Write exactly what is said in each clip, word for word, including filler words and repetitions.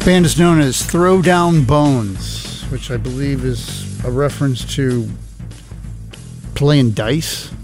Band is known as Throw Down Bones, which I believe is a reference to playing dice.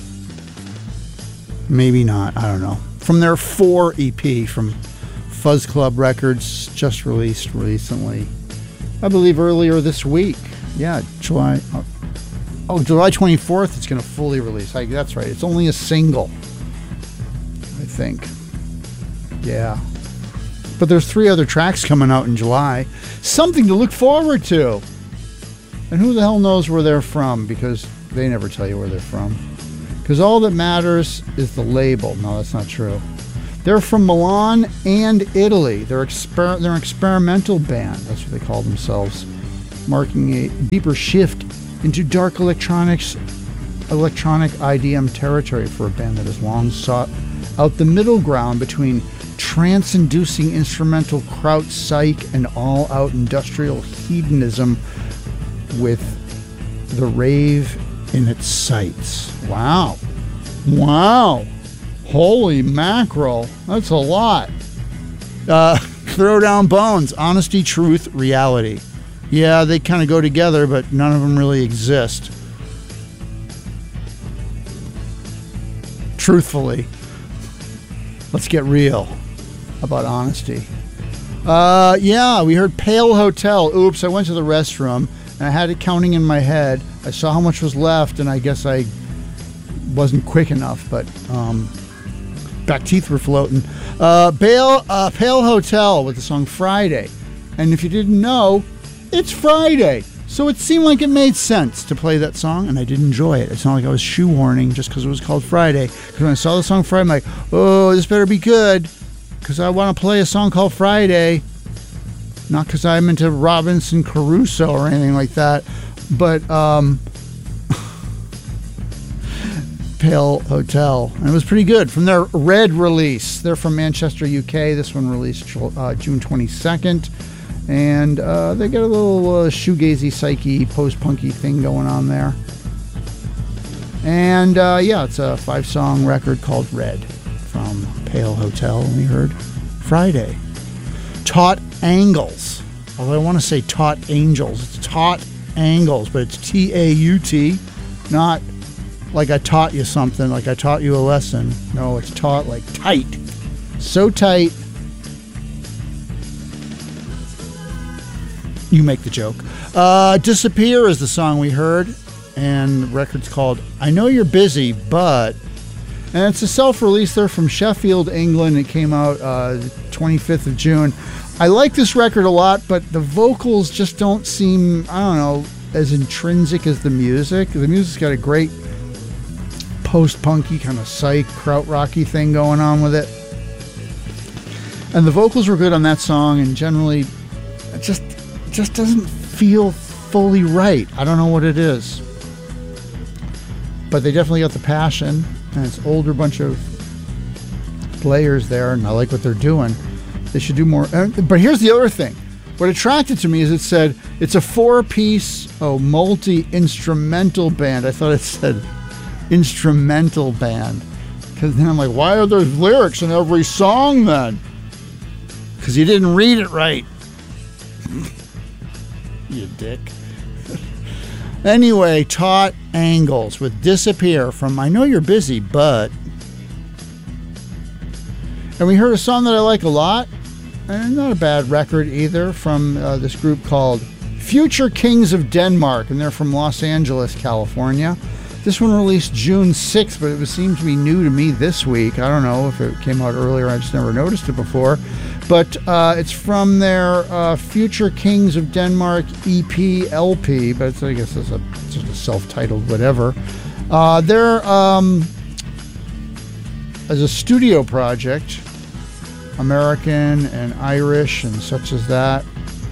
Maybe not. I don't know. From their four E P from Fuzz Club Records, just released recently. I believe earlier this week. Yeah, July. Oh, July twenty-fourth. It's going to fully release. I, that's right. It's only a single, I think. Yeah. But there's three other tracks coming out in July. Something to look forward to. And who the hell knows where they're from, because they never tell you where they're from. Because all that matters is the label. No, that's not true. They're from Milan and Italy. They're, exper- they're an experimental band. That's what they call themselves. Marking a deeper shift into dark electronics, electronic I D M territory for a band that has long sought out the middle ground between trance-inducing instrumental kraut psych and all-out industrial hedonism with the rave in its sights. Wow. Wow. Holy mackerel. That's a lot. Uh, Throw Down Bones. Honesty, truth, reality. Yeah, they kind of go together, but none of them really exist. Truthfully. Let's get real about honesty. Uh, yeah, we heard Pale Hotel. Oops, I went to the restroom and I had it counting in my head. I saw how much was left and I guess I wasn't quick enough, but um, back teeth were floating. Uh, Pale, uh, Pale Hotel with the song Friday. And if you didn't know, it's Friday. So it seemed like it made sense to play that song, and I did enjoy it. It's not like I was shoehorning just because it was called Friday. Because when I saw the song Friday, I'm like, oh, this better be good, because I want to play a song called Friday. Not because I'm into Robinson Crusoe or anything like that, but um, Pale Hotel. And it was pretty good. From their Red release. They're from Manchester, U K. This one released uh, June twenty-second. And uh, they got a little uh, shoegazy, psyche, post-punky thing going on there. And uh, yeah, it's a five-song record called Red from Pale Hotel. And we heard Friday. Taut Angles. Although I want to say Taut Angels. It's Taut Angles, but it's T A U T. Not like I taught you something, like I taught you a lesson. No, it's taut like tight. So tight. You make the joke. Uh, Disappear is the song we heard, and the record's called I Know You're Busy, But... And it's a self-release. They're from Sheffield, England. It came out uh, twenty-fifth of June. I like this record a lot, but the vocals just don't seem, I don't know, as intrinsic as the music. The music's got a great post-punky, kind of psych, krautrocky thing going on with it. And the vocals were good on that song, and generally, it just... just doesn't feel fully right. I don't know what it is, but they definitely got the passion, and it's older bunch of players there, and I like what they're doing. They should do more. But here's the other thing. What attracted to me is it said it's a four-piece, oh, multi-instrumental band. I thought it said instrumental band, because then I'm like, why are there lyrics in every song then? Because you didn't read it right. You dick. Anyway, Taut Angles with Disappear from I Know You're Busy, But... And we heard a song that I like a lot, and not a bad record either, from uh, this group called Future Kings of Denmark, and they're from Los Angeles, California. This one released June sixth, but it seemed to be new to me this week. I don't know if it came out earlier. I just never noticed it before. But uh, it's from their uh, Future Kings of Denmark E P L P, but it's, I guess it's a, just a self-titled whatever. Uh, they're um, as a studio project, American and Irish and such as that.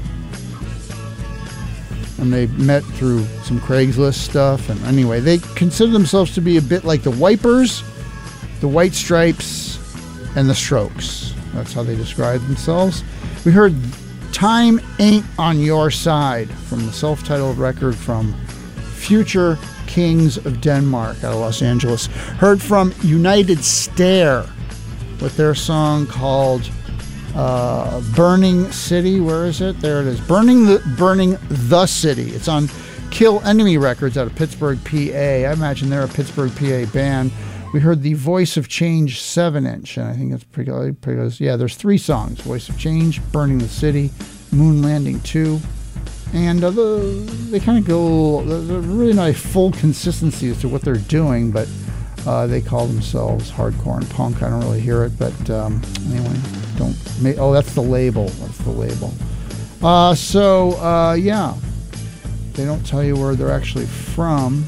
And they met through some Craigslist stuff. And anyway, they consider themselves to be a bit like the Wipers, the White Stripes, and the Strokes. That's how they describe themselves. We heard Time Ain't on Your Side from the self-titled record from Future Kings of Denmark out of Los Angeles. Heard from United Stare with their song called Uh, Burning City, where is it? There it is. Burning the Burning the City. It's on Kill Enemy Records out of Pittsburgh, P A. I imagine they're a Pittsburgh, P A band. We heard the Voice of Change seven inch, and I think it's pretty good because, yeah, there's three songs. Voice of Change, Burning the City, Moon Landing two. And uh, the, they kind of go, they're really not a full consistency as to what they're doing, but uh, they call themselves hardcore and punk. I don't really hear it, but um, anyway, don't, oh, that's the label. That's the label. Uh, so, uh, yeah, they don't tell you where they're actually from.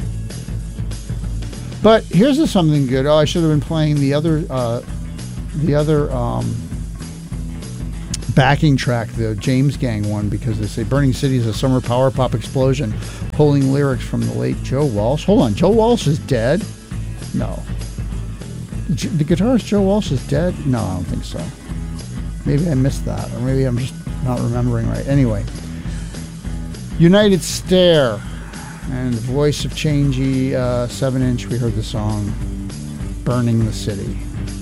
But here's a something good. Oh, I should have been playing the other, uh, the other um, backing track, the James Gang one, because they say Burning City is a summer power pop explosion, pulling lyrics from the late Joe Walsh. Hold on, Joe Walsh is dead? No. The, the guitarist Joe Walsh is dead? No, I don't think so. Maybe I missed that, or maybe I'm just not remembering right. Anyway, United Stare and Voice of Changey uh, seven inch. We heard the song Burning the City.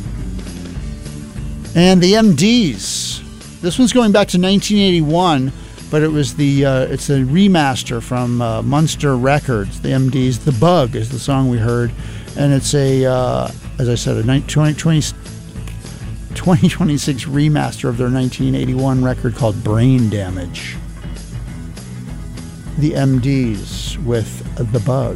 And the M Ds. This one's going back to nineteen eighty-one, but it was the uh, it's a remaster from uh, Munster Records. The M Ds. The Bug is the song we heard, and it's a uh, as I said, a twenty twenty-six remaster of their nineteen eighty-one record called Brain Damage. The M Ds with The Bug.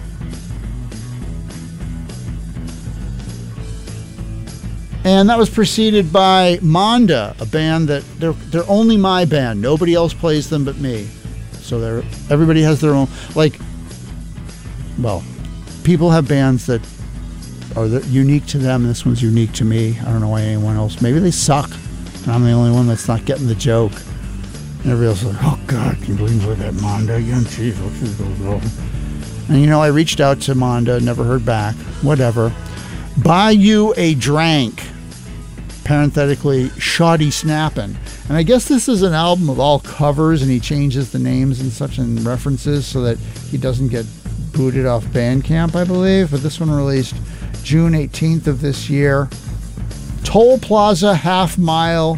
And that was preceded by Monda, a band that they're they're only my band. Nobody else plays them but me. So they're everybody has their own, like, well, people have bands that are unique to them. This one's unique to me. I don't know why anyone else. Maybe they suck, and I'm the only one that's not getting the joke. And everybody else is like, oh God, can you believe we're that Monda again? Jeez, what's this going on? And you know, I reached out to Monda, never heard back. Whatever. Buy You a Drank. Parenthetically, Shoddy Snappin'. And I guess this is an album of all covers, and he changes the names and such and references so that he doesn't get booted off Bandcamp, I believe. But this one released June eighteenth of this year. Toll Plaza Half Mile.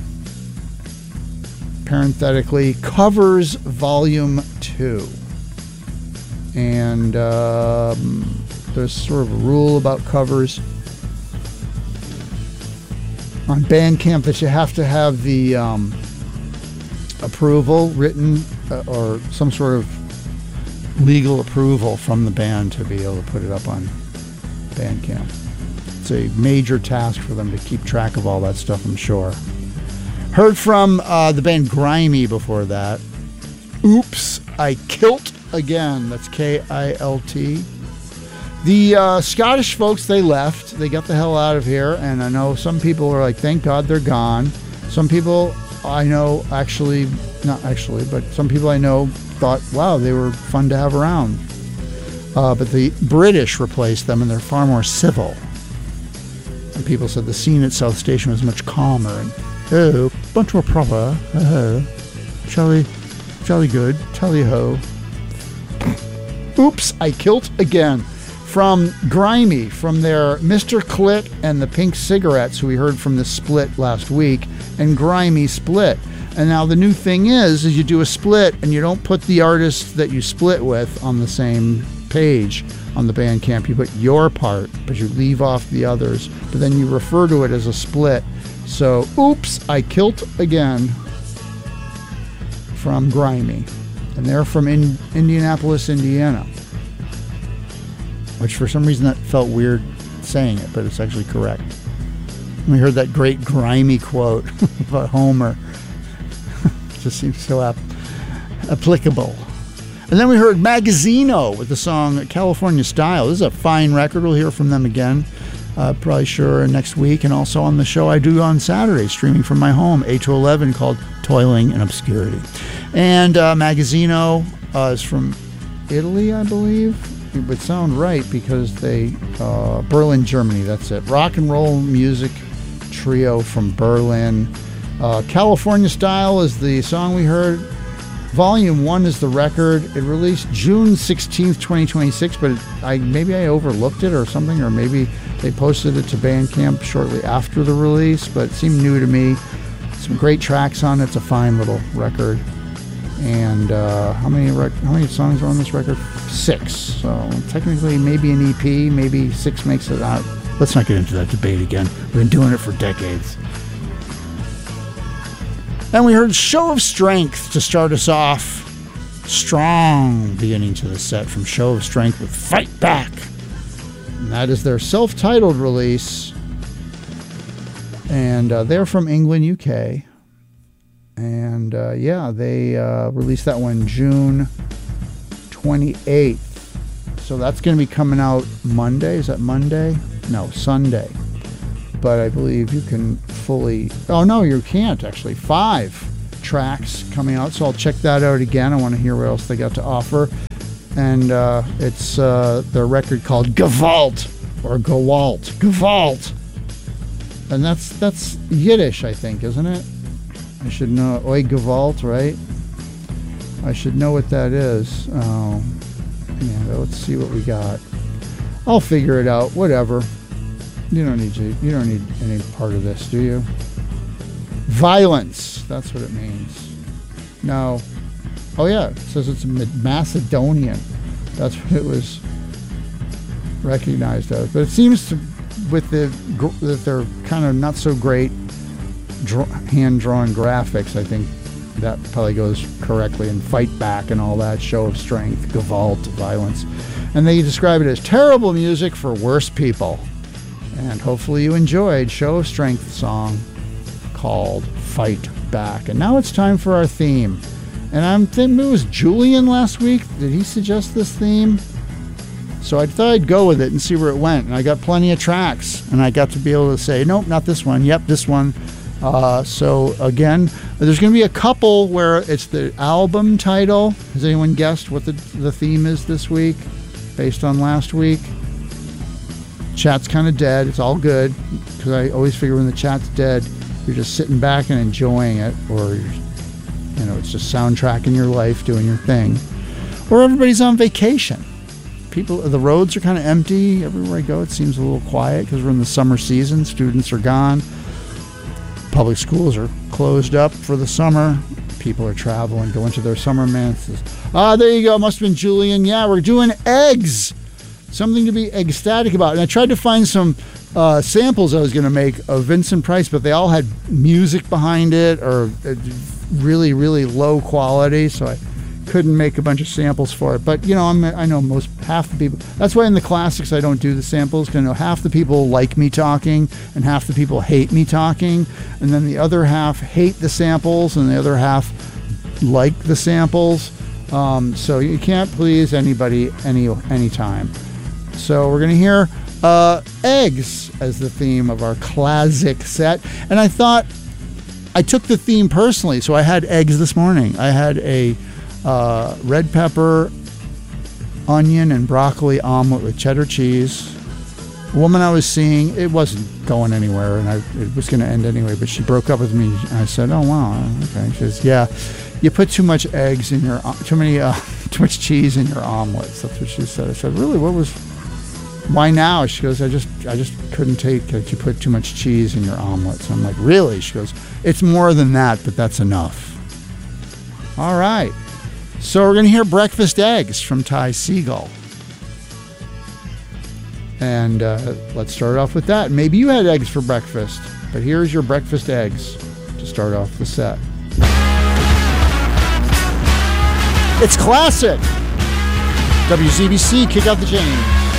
Parenthetically, Covers Volume two. And um, there's sort of a rule about covers on Bandcamp that you have to have the um, approval written uh, or some sort of legal approval from the band to be able to put it up on Bandcamp. It's a major task for them to keep track of all that stuff, I'm sure. Heard from uh, the band Grimy before that. Oops, I Kilt Again. That's K I L T. The uh, Scottish folks, they left. They got the hell out of here. And I know some people are like, thank God they're gone. Some people I know actually, not actually, but some people I know thought, wow, they were fun to have around. Uh, but the British replaced them, and they're far more civil. And people said the scene at South Station was much calmer. And, oh, bunch more proper. Oh, jolly, jolly good. Tally-ho. Oops, I Kilt Again. From Grimy, from their Mister Clit and the Pink Cigarettes, who we heard from the split last week, and Grimy split. And now the new thing is, is you do a split and you don't put the artist that you split with on the same page on the Bandcamp. You put your part, but you leave off the others. But then you refer to it as a split. So, oops, I Kilt Again from Grimy. And they're from in Indianapolis, Indiana. Which for some reason that felt weird saying it, but it's actually correct. We heard that great Grimy quote about Homer. It just seems so ap- applicable. And then we heard Magazino with the song California Style. This is a fine record. We'll hear from them again, uh, probably sure next week. And also on the show I do on Saturday, streaming from my home, eight to eleven, called Toiling in Obscurity. And uh, Magazino uh, is from Italy, I believe. It would sound right because they, uh, Berlin, Germany, that's it. Rock and roll music trio from Berlin. Uh, California Style is the song we heard. Volume one is the record. It released June sixteenth, twenty twenty-six, but it, I maybe I overlooked it or something, or maybe they posted it to Bandcamp shortly after the release, but it seemed new to me. some great tracks on it. It's a fine little record. And uh, how many rec- how many songs are on this record? Six. So technically, maybe an E P, maybe six makes it out. Let's not get into that debate again. We've been doing it for decades. And we heard Show of Strength to start us off. Strong beginning to the set from Show of Strength with Fight Back. And that is their self-titled release. And uh, they're from England, U K. And uh, yeah, they uh, released that one June twenty-eighth. So that's going to be coming out Monday. Is that Monday? No, Sunday. But I believe you can fully... Oh, no, you can't, actually. Five tracks coming out. So I'll check that out again. I want to hear what else they got to offer. And uh, it's uh, their record called Gewalt, or Gewalt. Gewalt. And that's, that's Yiddish, I think, isn't it? I should know. Oi Gewalt, right? I should know what that is. Oh, yeah. Let's see what we got. I'll figure it out. Whatever. You don't need to. You don't need any part of this, do you? Violence. That's what it means. No. Oh yeah. It says it's Macedonian. That's what it was recognized as. But it seems to, with the that they're kind of not so great. Draw, hand-drawn graphics, I think that probably goes correctly, and Fight Back and all that, Show of Strength, Gewalt, violence. And they describe it as terrible music for worse people. And hopefully you enjoyed Show of Strength song called Fight Back. And now it's time for our theme. And I'm thinking it was Julian last week. Did he suggest this theme? So I thought I'd go with it and see where it went. And I got plenty of tracks. And I got to be able to say, nope, not this one. Yep, this one. Uh, so again, there's going to be a couple where it's the album title. Has anyone guessed what the, the theme is this week based on last week? Chat's kind of dead. It's all good, because I always figure when the chat's dead, you're just sitting back and enjoying it, or you're, you know, it's just soundtracking your life, doing your thing, or everybody's on vacation. People, the roads are kind of empty. Everywhere I go, it seems a little quiet because we're in the summer season. Students are gone. Public schools are closed up for the summer. People are traveling, going to their summer months. Ah, there you go. Must have been Julian. Yeah, we're doing eggs. Something to be ecstatic about. And I tried to find some uh, samples I was going to make of Vincent Price, but they all had music behind it, or really, really low quality. So I couldn't make a bunch of samples for it. But, you know, I'm, I know most, half the people, that's why in the classics I don't do the samples, because I know half the people like me talking and half the people hate me talking. And then the other half hate the samples and the other half like the samples. Um, so you can't please anybody any anytime. So we're going to hear uh, eggs as the theme of our classic set. And I thought, I took the theme personally. So I had eggs this morning. I had a Uh, red pepper, onion, and broccoli omelet with cheddar cheese. The woman I was seeing, it wasn't going anywhere, and I, it was going to end anyway, but she broke up with me. And I said, oh, wow, okay. She says, yeah, you put too much eggs in your, too many, uh, too much cheese in your omelets. That's what she said. I said, really, what was, why now? She goes, I just, I just couldn't take that you put too much cheese in your omelets. I'm like, really? She goes, it's more than that, but that's enough. All right. So we're going to hear Breakfast Eggs from Ty Segall. And uh, let's start off with that. Maybe you had eggs for breakfast, but here's your breakfast eggs to start off the set. It's classic. W Z B C, kick out the chains.